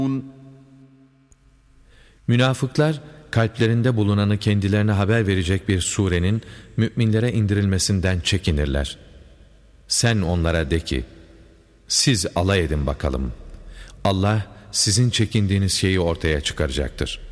Münafıklar, kalplerinde bulunanı kendilerine haber verecek bir surenin müminlere indirilmesinden çekinirler. Sen onlara de ki, siz alay edin bakalım. Allah sizin çekindiğiniz şeyi ortaya çıkaracaktır.